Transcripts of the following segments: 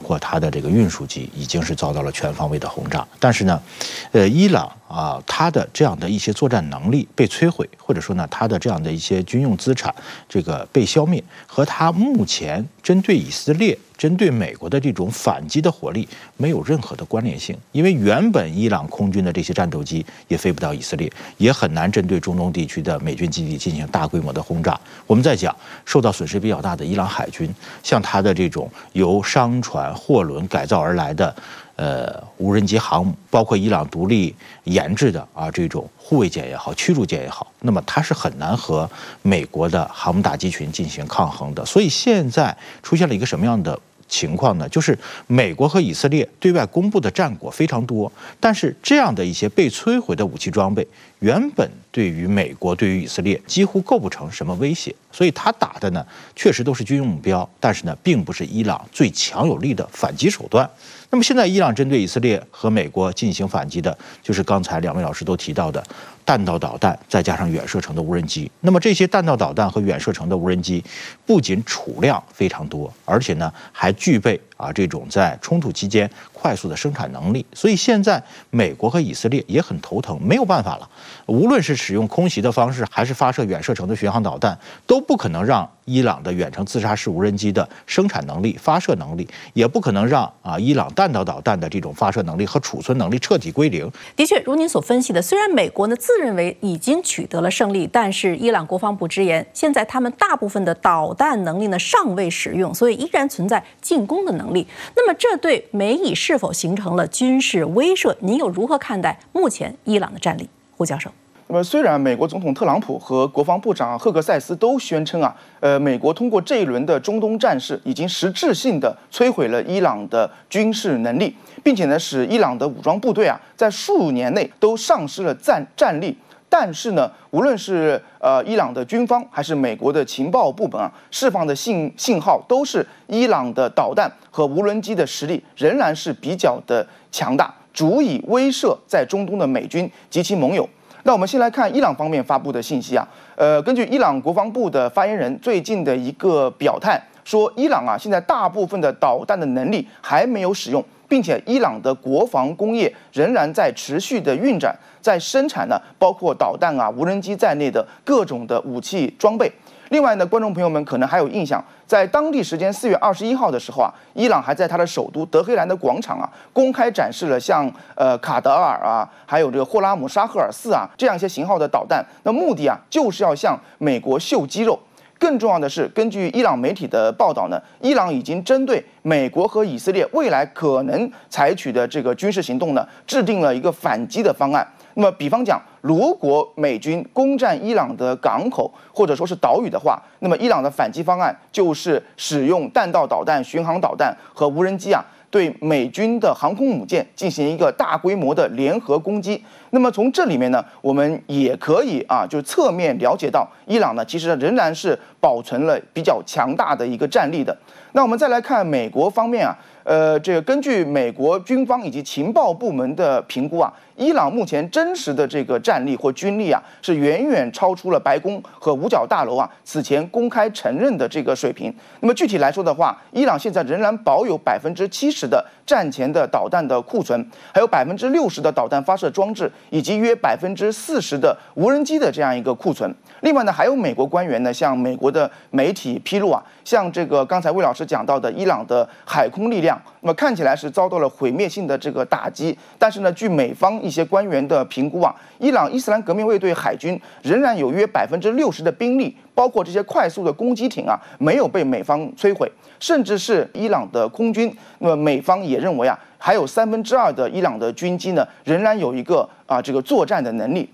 括它的这个运输机已经是遭到了全方位的轰炸。但是呢，伊朗它的这样的一些作战能力被摧毁，或者说呢，它的这样的一些军用资产这个被消灭，和它目前针对以色列、针对美国的这种反击的火力没有任何的关联性。因为原本伊朗空军的这些战斗机也飞不到以色列，也很难针对中东地区的美军基地进行大规模的轰炸。我们在讲受到损失比较大的伊朗海军，像它的这种由商船、货轮改造而来的无人机航母，包括伊朗独立研制的这种护卫舰也好、驱逐舰也好，那么它是很难和美国的航母打击群进行抗衡的。所以现在出现了一个什么样的情况呢？就是美国和以色列对外公布的战果非常多，但是这样的一些被摧毁的武器装备，原本对于美国、对于以色列几乎构不成什么威胁，所以他打的呢，确实都是军用目标，但是呢，并不是伊朗最强有力的反击手段。那么现在伊朗针对以色列和美国进行反击的，就是刚才两位老师都提到的弹道导弹，再加上远射程的无人机。那么这些弹道导弹和远射程的无人机，不仅储量非常多，而且呢还具备这种在冲突期间快速的生产能力。所以现在美国和以色列也很头疼，没有办法了。无论是使用空袭的方式，还是发射远射程的巡航导弹，都不可能让伊朗的远程自杀式无人机的生产能力、发射能力，也不可能让伊朗弹道导弹的这种发射能力和储存能力彻底归零。 的确，如您所分析的，虽然美国呢自认为已经取得了胜利，但是伊朗国防部直言，现在他们大部分的导弹能力呢尚未使用，所以依然存在进攻的能力。那么这对美以是否形成了军事威慑？您又如何看待目前伊朗的战力？胡教授。 那么，虽然美国总统特朗普和国防部长赫格塞斯都宣称美国通过这一轮的中东战事已经实质性的摧毁了伊朗的军事能力，并且呢，使伊朗的武装部队在数年内都丧失了战力。但是呢，无论是伊朗的军方还是美国的情报部门释放的信号，都是伊朗的导弹和无人机的实力仍然是比较的强大，足以威慑在中东的美军及其盟友。那我们先来看伊朗方面发布的信息根据伊朗国防部的发言人最近的一个表态，说伊朗现在大部分的导弹的能力还没有使用，并且伊朗的国防工业仍然在持续的运转，在生产包括导弹无人机在内的各种的武器装备。另外呢，观众朋友们可能还有印象，在当地时间4月21号的时候伊朗还在它的首都德黑兰的广场公开展示了像卡德尔还有这个霍拉姆沙赫尔4这样一些型号的导弹。那目的就是要向美国秀肌肉。更重要的是，根据伊朗媒体的报道呢，伊朗已经针对美国和以色列未来可能采取的这个军事行动呢，制定了一个反击的方案。那么，比方讲，如果美军攻占伊朗的港口或者说是岛屿的话，那么伊朗的反击方案就是使用弹道导弹、巡航导弹和无人机对美军的航空母舰进行一个大规模的联合攻击。那么从这里面呢，我们也可以就侧面了解到，伊朗呢其实仍然是保存了比较强大的一个战力的。那我们再来看美国方面这个根据美国军方以及情报部门的评估伊朗目前真实的这个战力或军力是远远超出了白宫和五角大楼此前公开承认的这个水平。那么具体来说的话，伊朗现在仍然保有70%的战前的导弹的库存，还有60%的导弹发射装置，以及约40%的无人机的这样一个库存。另外呢，还有美国官员呢，向美国的媒体披露像这个刚才魏老师讲到的伊朗的海空力量，那么看起来是遭到了毁灭性的这个打击。但是呢，据美方一些官员的评估伊朗伊斯兰革命卫队海军仍然有约60%的兵力，包括这些快速的攻击艇没有被美方摧毁，甚至是伊朗的空军。那么美方也认为还有2/3的伊朗的军机呢，仍然有一个这个作战的能力。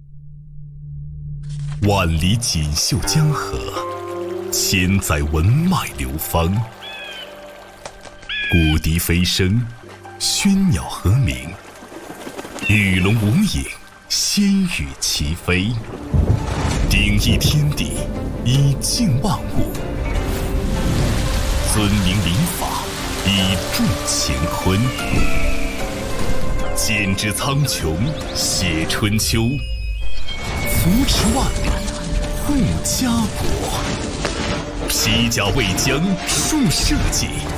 万里锦绣江河，千载文脉流芳。古笛飞声，喧鸟和鸣，与龙无影，仙羽齐飞。鼎益天地，以静万物；尊明礼法，以助乾坤。剪纸苍穹，写春秋。扶持万里，护家国。披甲为疆，树社稷。